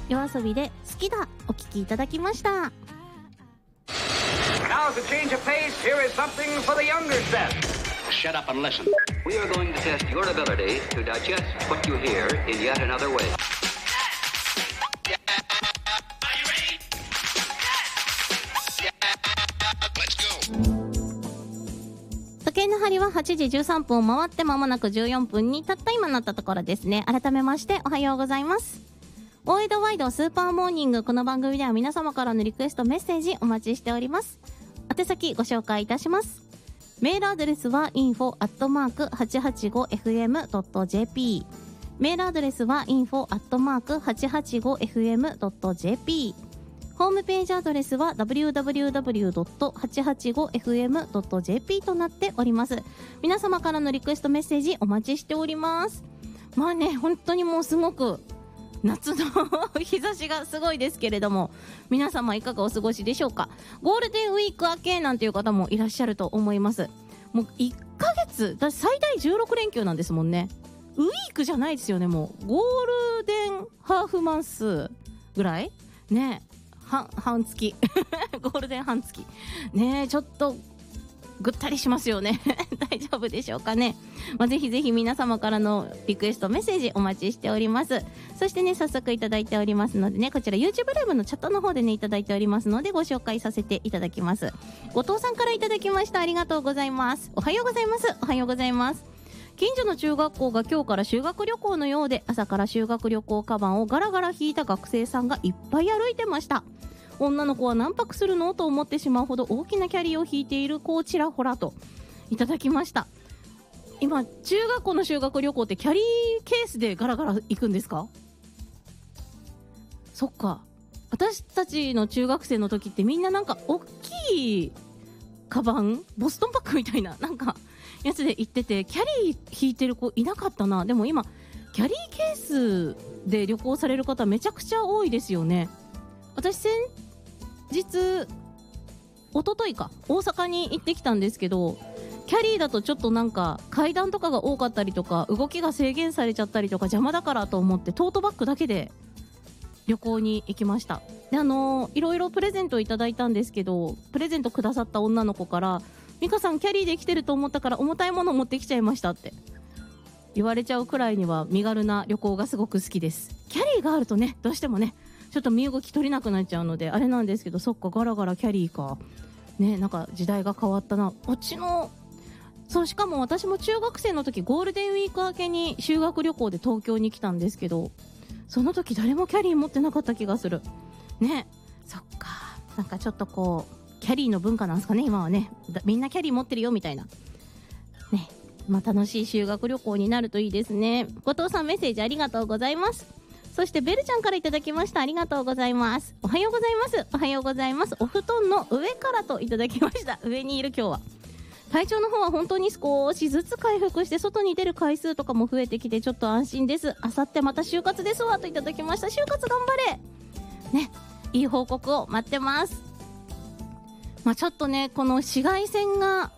YOASOBI で好きだお聴きいただきました。 Now to change of pace, here is something for the younger set. Shut up and listen. We are going to test your ability to digest what you hear in yet another way. Let's go. 時計の針は8時13分を回って間もなく14分にたった今なったところですね。改めましておはようございます。ワイドワイドスーパーモーニング。この番組では皆様からのリクエストメッセージお待ちしております。宛先ご紹介いたします。メールアドレスは info@885fm.jp、 メールアドレスは info@885fm.jp、 ホームページアドレスは www.885fm.jp となっております。皆様からのリクエストメッセージお待ちしております。まあね、本当にもうすごく夏の日差しがすごいですけれども、皆様いかがお過ごしでしょうか。ゴールデンウィーク明けなんていう方もいらっしゃると思います。もう1ヶ月だ、最大16連休なんですもんね。ウィークじゃないですよね。もうゴールデンハーフマンスぐらいね、半月ゴールデン半月ね、ちょっとぐったりしますよね大丈夫でしょうかね。ぜひぜひ皆様からのリクエストメッセージお待ちしております。そしてね、早速いただいておりますのでね、こちら YouTube ライブのチャットの方でねいただいておりますのでご紹介させていただきます。後藤さんからいただきました。ありがとうございます。おはようございます。おはようございます。近所の中学校が今日から修学旅行のようで、朝から修学旅行カバンをガラガラ引いた学生さんがいっぱい歩いてました。女の子は何泊するのと思ってしまうほど大きなキャリーを引いている子をちらほらといただきました。今中学校の修学旅行ってキャリーケースでガラガラ行くんですか？そっか、私たちの中学生の時ってみんななんか大きいカバン、ボストンバッグみたいななんかやつで行ってて、キャリー引いてる子いなかったな。でも今キャリーケースで旅行される方めちゃくちゃ多いですよね。私先日一昨日か大阪に行ってきたんですけど、キャリーだとちょっとなんか階段とかが多かったりとか動きが制限されちゃったりとか邪魔だからと思ってトートバッグだけで旅行に行きました。でいろいろプレゼントいただいたんですけど、プレゼントくださった女の子から、美香さんキャリーで来てると思ったから重たいもの持ってきちゃいましたって言われちゃうくらいには身軽な旅行がすごく好きです。キャリーがあるとね、どうしてもねちょっと身動き取れなくなっちゃうのであれなんですけど、そっか、ガラガラキャリーかね、なんか時代が変わったな。そう、しかも私も中学生の時ゴールデンウィーク明けに修学旅行で東京に来たんですけど、その時誰もキャリー持ってなかった気がするね。そっか、なんかちょっとこうキャリーの文化なんですかね今はね。みんなキャリー持ってるよみたいなね。楽しい修学旅行になるといいですね。後藤さんメッセージありがとうございます。そしてベルちゃんからいただきました。ありがとうございます。おはようございます。おはようございます。お布団の上からといただきました。上にいる今日は。体調の方は本当に少しずつ回復して外に出る回数とかも増えてきてちょっと安心です。あさってまた就活ですわといただきました。就活頑張れね、いい報告を待ってます。ちょっとねこの紫外線が